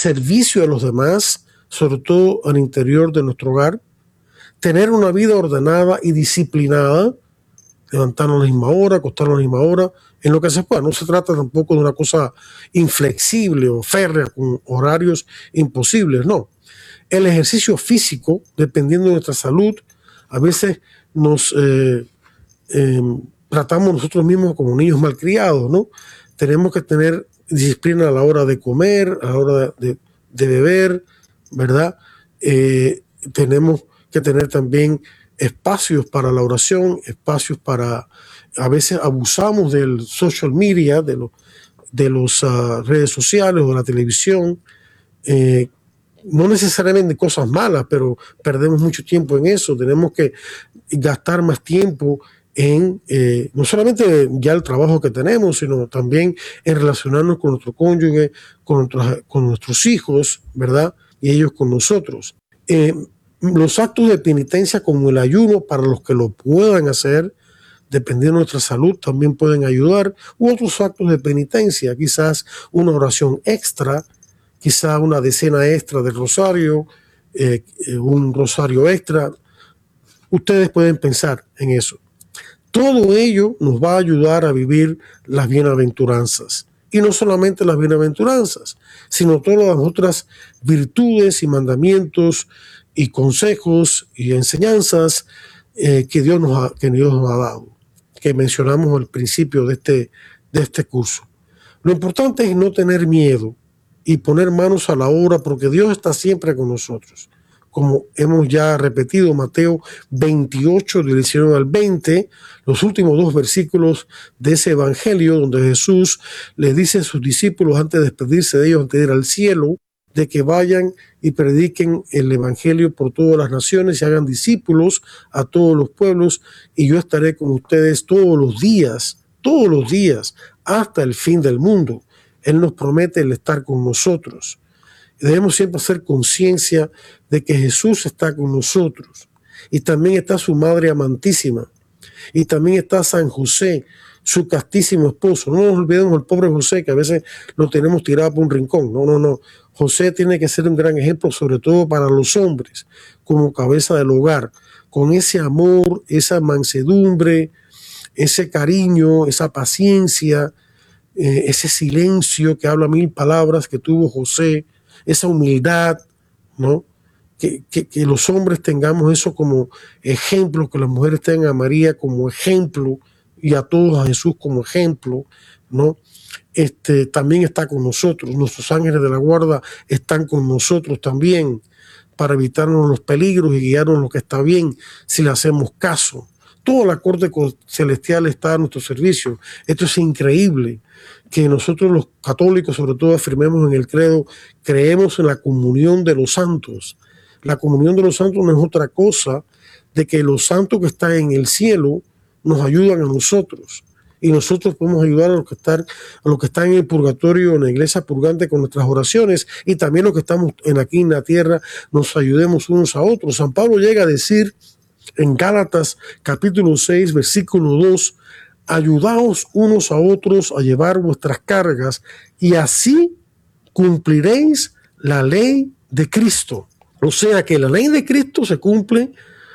servicio a los demás, sobre todo al interior de nuestro hogar, tener una vida ordenada y disciplinada, levantarnos a la misma hora, acostarnos a la misma hora, en lo que se pueda. No se trata tampoco de una cosa inflexible o férrea con horarios imposibles, no. El ejercicio físico, dependiendo de nuestra salud, a veces nos tratamos nosotros mismos como niños malcriados, ¿no? Tenemos que tener disciplina a la hora de comer, a la hora de beber, ¿verdad? Tenemos que tener también espacios para la oración, espacios para... A veces abusamos del social media, de los redes sociales o de la televisión, no necesariamente cosas malas, pero perdemos mucho tiempo en eso. Tenemos que gastar más tiempo en no solamente ya el trabajo que tenemos, sino también en relacionarnos con nuestro cónyuge, con nuestros hijos, ¿verdad? Y ellos con nosotros. Los actos de penitencia como el ayuno, para los que lo puedan hacer, dependiendo de nuestra salud, también pueden ayudar, u otros actos de penitencia, quizás una oración extra, quizás una decena extra del rosario, un rosario extra. Ustedes pueden pensar en eso. Todo ello nos va a ayudar a vivir las bienaventuranzas. Y no solamente las bienaventuranzas, sino todas las otras virtudes y mandamientos y consejos y enseñanzas que Dios nos ha dado, que mencionamos al principio de este curso. Lo importante es no tener miedo y poner manos a la obra, porque Dios está siempre con nosotros. Como hemos ya repetido, Mateo 28, del 19 al 20, los últimos dos versículos de ese evangelio, donde Jesús les dice a sus discípulos antes de despedirse de ellos, antes de ir al cielo, de que vayan y prediquen el evangelio por todas las naciones y hagan discípulos a todos los pueblos, y yo estaré con ustedes todos los días, hasta el fin del mundo. Él nos promete el estar con nosotros. Debemos siempre hacer conciencia de que Jesús está con nosotros. Y también está su Madre amantísima. Y también está San José, su castísimo esposo. No nos olvidemos del pobre José, que a veces lo tenemos tirado por un rincón. No. José tiene que ser un gran ejemplo, sobre todo para los hombres, como cabeza del hogar, con ese amor, esa mansedumbre, ese cariño, esa paciencia, ese silencio que habla mil palabras que tuvo José, esa humildad, ¿no? Que los hombres tengamos eso como ejemplo, que las mujeres tengan a María como ejemplo y a todos a Jesús como ejemplo, ¿no? También está con nosotros. Nuestros ángeles de la guarda están con nosotros también para evitarnos los peligros y guiarnos en lo que está bien si le hacemos caso. Toda la corte celestial está a nuestro servicio. Esto es increíble, que nosotros los católicos sobre todo afirmemos en el credo, creemos en la comunión de los santos. La comunión de los santos no es otra cosa de que los santos que están en el cielo nos ayudan a nosotros. Y nosotros podemos ayudar a los que están en el purgatorio, en la iglesia purgante, con nuestras oraciones, y también los que estamos aquí en la tierra nos ayudemos unos a otros. San Pablo llega a decir en Gálatas capítulo 6, versículo 2, ayudaos unos a otros a llevar vuestras cargas y así cumpliréis la ley de Cristo. O sea que la ley de Cristo se cumple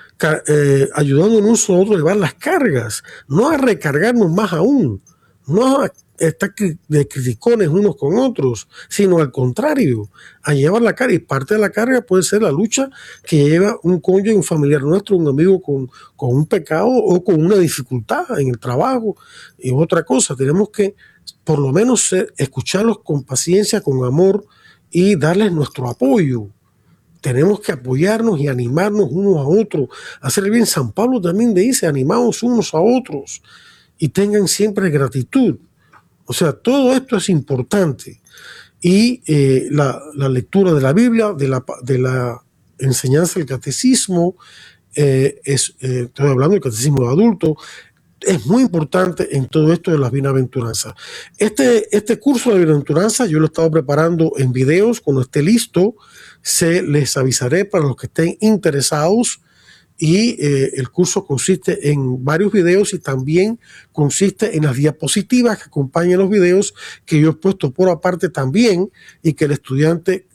ayudándonos a nosotros a llevar las cargas, no a recargarnos más aún, no a estar de criticones unos con otros, sino al contrario, a llevar la carga. Y parte de la carga puede ser la lucha que lleva un cónyuge, un familiar nuestro, un amigo con un pecado o con una dificultad en el trabajo y otra cosa. Tenemos que por lo menos escucharlos con paciencia, con amor y darles nuestro apoyo. Tenemos que apoyarnos y animarnos unos a otros, hacer el bien. San Pablo también dice, animaos unos a otros y tengan siempre gratitud. O sea, todo esto es importante. Y la lectura de la Biblia, de la enseñanza del catecismo, estoy hablando del catecismo de adulto, es muy importante en todo esto de las bienaventuranzas. Este curso de bienaventuranzas yo lo he estado preparando en videos. Cuando esté listo, les avisaré para los que estén interesados. Y el curso consiste en varios videos y también consiste en las diapositivas que acompañan los videos, que yo he puesto por aparte también, y que el estudiante